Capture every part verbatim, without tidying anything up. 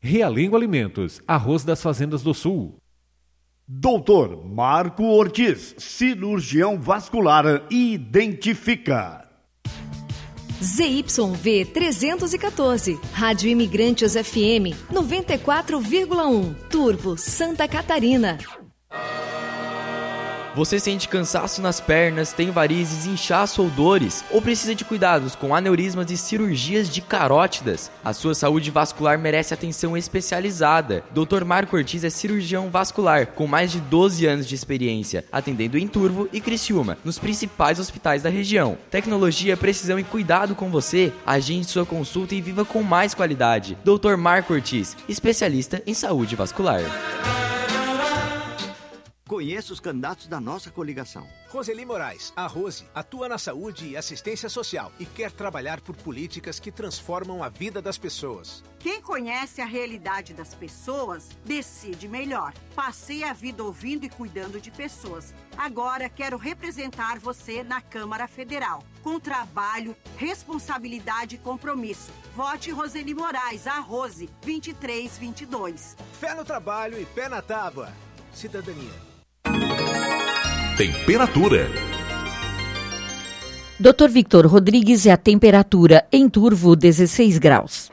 Realengo Alimentos, arroz das fazendas do Sul. Doutor Marco Ortiz, cirurgião vascular, identifica. Z Y V trezentos e quatorze, Rádio Imigrantes F M noventa e quatro vírgula um, Turvo, Santa Catarina. Você sente cansaço nas pernas, tem varizes, inchaço ou dores? Ou precisa de cuidados com aneurismas e cirurgias de carótidas? A sua saúde vascular merece atenção especializada. doutor Marco Ortiz é cirurgião vascular, com mais de doze anos de experiência, atendendo em Turvo e Criciúma, nos principais hospitais da região. Tecnologia, precisão e cuidado com você? Agende sua consulta e viva com mais qualidade. doutor Marco Ortiz, especialista em saúde vascular. Conheça os candidatos da nossa coligação. Roseli Moraes, a Rose, atua na saúde e assistência social e quer trabalhar por políticas que transformam a vida das pessoas. Quem conhece a realidade das pessoas, decide melhor. Passei a vida ouvindo e cuidando de pessoas. Agora quero representar você na Câmara Federal. Com trabalho, responsabilidade e compromisso. Vote Roseli Moraes, a Rose, vinte e três vinte e dois. Fé no trabalho e pé na tábua. Cidadania. Temperatura. doutor Victor Rodrigues e a temperatura em Turvo, dezesseis graus.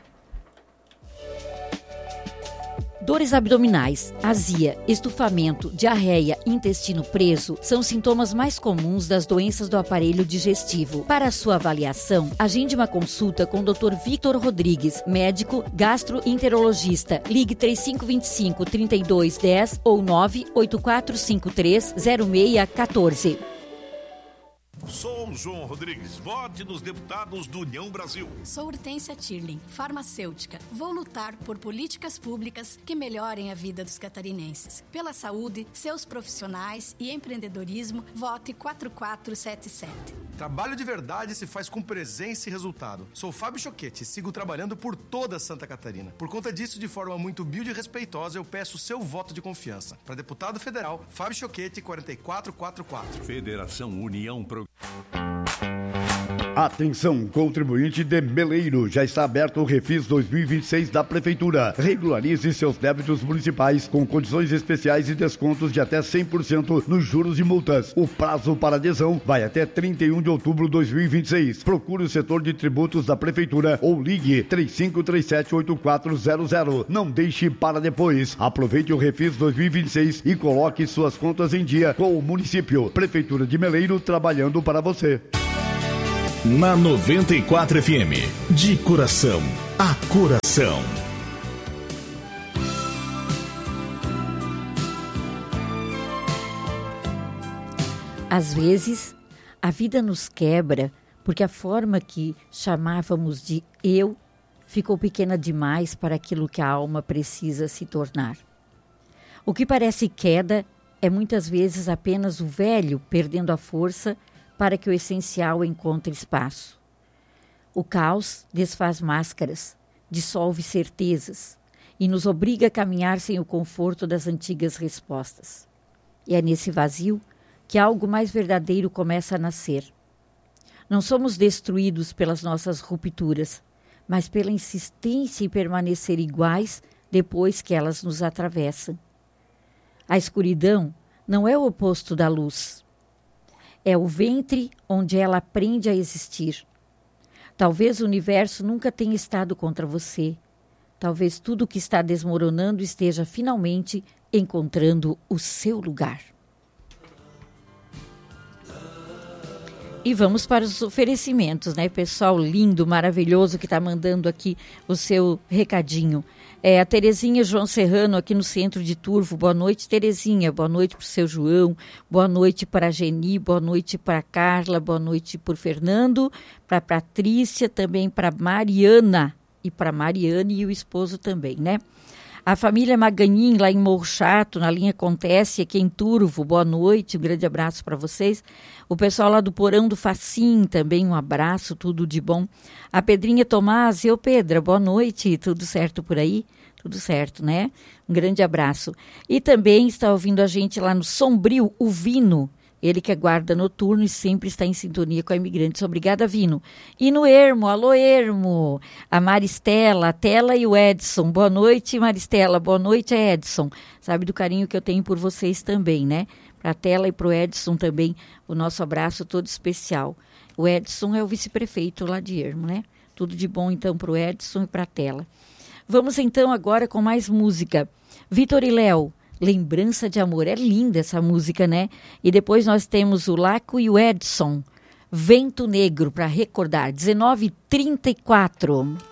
Dores abdominais, azia, estufamento, diarreia, intestino preso são sintomas mais comuns das doenças do aparelho digestivo. Para sua avaliação, agende uma consulta com o doutor Victor Rodrigues, médico gastroenterologista. Ligue três cinco dois cinco, três dois um zero ou nove oito quatro cinco três, zero seis um quatro. Sou João Rodrigues, vote nos deputados do União Brasil. Sou Hortência Tirling, farmacêutica. Vou lutar por políticas públicas que melhorem a vida dos catarinenses. Pela saúde, seus profissionais e empreendedorismo, vote quatro quatro sete sete. Trabalho de verdade se faz com presença e resultado. Sou Fábio Choquete e sigo trabalhando por toda Santa Catarina. Por conta disso, de forma muito humilde e respeitosa, eu peço o seu voto de confiança. Para deputado federal, Fábio Choquete, quatro quatro quatro quatro. Federação União Pro... Atenção, contribuinte de Meleiro, já está aberto o Refis dois mil e vinte e seis da Prefeitura. Regularize seus débitos municipais com condições especiais e descontos de até cem por cento nos juros e multas. O prazo para adesão vai até trinta e um de outubro de dois mil e vinte e seis. Procure o setor de tributos da Prefeitura ou ligue três cinco três sete oito quatro zero zero. Não deixe para depois. Aproveite o Refis dois mil e vinte e seis e coloque suas contas em dia com o município. Prefeitura de Meleiro, trabalhando para você. Na noventa e quatro F M, de coração a coração. Às vezes, a vida nos quebra porque a forma que chamávamos de eu ficou pequena demais para aquilo que a alma precisa se tornar. O que parece queda é muitas vezes apenas o velho perdendo a força para que o essencial encontre espaço. O caos desfaz máscaras, dissolve certezas e nos obriga a caminhar sem o conforto das antigas respostas. E é nesse vazio que algo mais verdadeiro começa a nascer. Não somos destruídos pelas nossas rupturas, mas pela insistência em permanecer iguais depois que elas nos atravessam. A escuridão não é o oposto da luz. É o ventre onde ela aprende a existir. Talvez o universo nunca tenha estado contra você. Talvez tudo que está desmoronando esteja finalmente encontrando o seu lugar. E vamos para os oferecimentos, né? Pessoal lindo, maravilhoso que está mandando aqui o seu recadinho. É, a Terezinha João Serrano aqui no centro de Turvo. Boa noite, Terezinha. Boa noite para o seu João. Boa noite para a Geni. Boa noite para a Carla. Boa noite para o Fernando. Para a Patrícia, também para Mariana. E para Mariane e o esposo também, né? A família Maganin, lá em Morro Chato, na linha Acontece, aqui em Turvo. Boa noite, um grande abraço para vocês. O pessoal lá do Porão do Facim também, um abraço, tudo de bom. A Pedrinha Tomás, eu, Pedra, boa noite, tudo certo por aí? Tudo certo, né? Um grande abraço. E também está ouvindo a gente lá no Sombrio, o Vino, Ele que é guarda noturno e sempre está em sintonia com a Imigrantes. Obrigada, Vino. E no Ermo, alô Ermo, a Maristela, a Tela e o Edson. Boa noite, Maristela. Boa noite, Edson. Sabe do carinho que eu tenho por vocês também, né? Para a Tela e para o Edson também, o nosso abraço todo especial. O Edson é o vice-prefeito lá de Ermo, né? Tudo de bom, então, para o Edson e para a Tela. Vamos, então, agora com mais música. Vitor e Léo, Lembrança de Amor. É linda essa música, né? E depois nós temos o Laco e o Edson, Vento Negro, para recordar. dezenove e trinta e quatro.